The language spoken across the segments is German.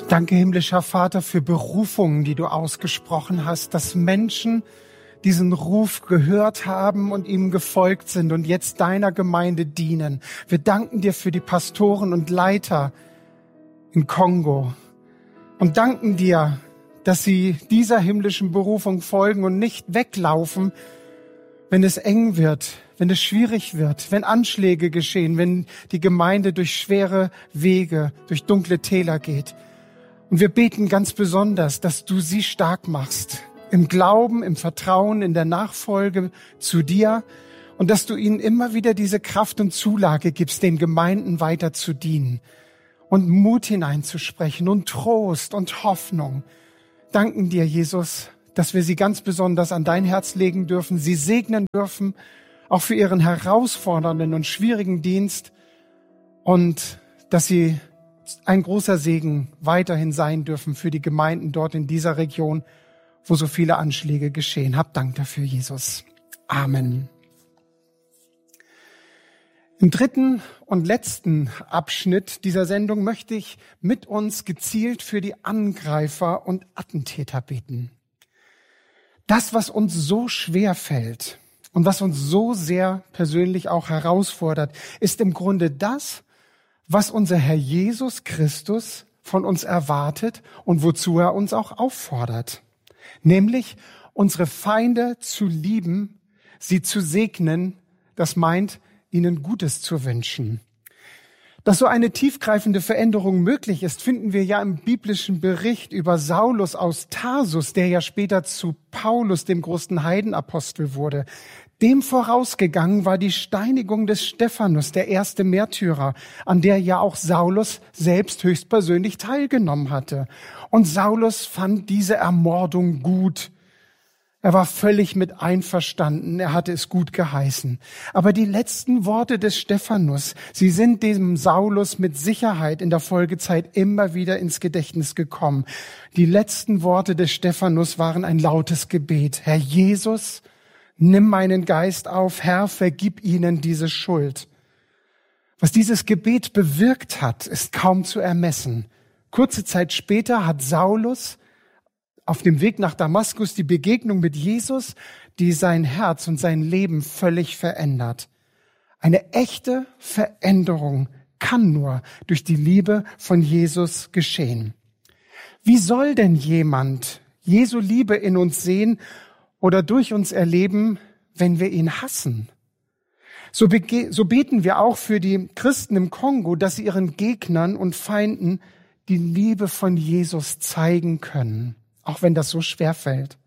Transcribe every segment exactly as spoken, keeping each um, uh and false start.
Danke, himmlischer Vater, für Berufungen, die du ausgesprochen hast, dass Menschen diesen Ruf gehört haben und ihm gefolgt sind und jetzt deiner Gemeinde dienen. Wir danken dir für die Pastoren und Leiter in Kongo und danken dir, dass sie dieser himmlischen Berufung folgen und nicht weglaufen, wenn es eng wird, wenn es schwierig wird, wenn Anschläge geschehen, wenn die Gemeinde durch schwere Wege, durch dunkle Täler geht. Und wir beten ganz besonders, dass du sie stark machst, im Glauben, im Vertrauen, in der Nachfolge zu dir und dass du ihnen immer wieder diese Kraft und Zulage gibst, den Gemeinden weiter zu dienen und Mut hineinzusprechen und Trost und Hoffnung. Danken dir, Jesus, dass wir sie ganz besonders an dein Herz legen dürfen, sie segnen dürfen, auch für ihren herausfordernden und schwierigen Dienst und dass sie ein großer Segen weiterhin sein dürfen für die Gemeinden dort in dieser Region, wo so viele Anschläge geschehen. Hab Dank dafür, Jesus. Amen. Im dritten und letzten Abschnitt dieser Sendung möchte ich mit uns gezielt für die Angreifer und Attentäter beten. Das, was uns so schwer fällt und was uns so sehr persönlich auch herausfordert, ist im Grunde das, was unser Herr Jesus Christus von uns erwartet und wozu er uns auch auffordert. Nämlich unsere Feinde zu lieben, sie zu segnen, das meint, ihnen Gutes zu wünschen. Dass so eine tiefgreifende Veränderung möglich ist, finden wir ja im biblischen Bericht über Saulus aus Tarsus, der ja später zu Paulus, dem großen Heidenapostel, wurde. Dem vorausgegangen war die Steinigung des Stephanus, der erste Märtyrer, an der ja auch Saulus selbst höchstpersönlich teilgenommen hatte. Und Saulus fand diese Ermordung gut. Er war völlig mit einverstanden, er hatte es gut geheißen. Aber die letzten Worte des Stephanus, sie sind dem Saulus mit Sicherheit in der Folgezeit immer wieder ins Gedächtnis gekommen. Die letzten Worte des Stephanus waren ein lautes Gebet. Herr Jesus, nimm meinen Geist auf, Herr, vergib ihnen diese Schuld. Was dieses Gebet bewirkt hat, ist kaum zu ermessen. Kurze Zeit später hat Saulus auf dem Weg nach Damaskus die Begegnung mit Jesus, die sein Herz und sein Leben völlig verändert. Eine echte Veränderung kann nur durch die Liebe von Jesus geschehen. Wie soll denn jemand Jesu Liebe in uns sehen oder durch uns erleben, wenn wir ihn hassen? So, bege- so beten wir auch für die Christen im Kongo, dass sie ihren Gegnern und Feinden die Liebe von Jesus zeigen können, auch wenn das so schwer fällt.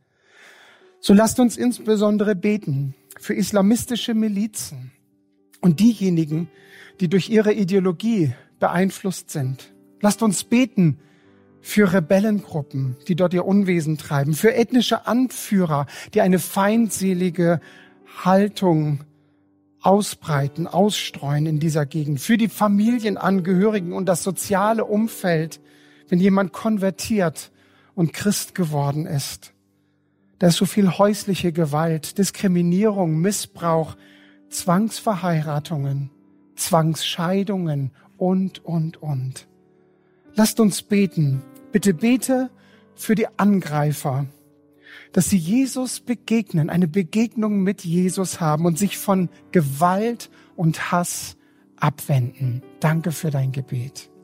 So lasst uns insbesondere beten für islamistische Milizen und diejenigen, die durch ihre Ideologie beeinflusst sind. Lasst uns beten für Rebellengruppen, die dort ihr Unwesen treiben, für ethnische Anführer, die eine feindselige Haltung ausbreiten, ausstreuen in dieser Gegend, für die Familienangehörigen und das soziale Umfeld, wenn jemand konvertiert und Christ geworden ist. Da ist so viel häusliche Gewalt, Diskriminierung, Missbrauch, Zwangsverheiratungen, Zwangsscheidungen und, und, und. Lasst uns beten. Bitte bete für die Angreifer, dass sie Jesus begegnen, eine Begegnung mit Jesus haben und sich von Gewalt und Hass abwenden. Danke für dein Gebet.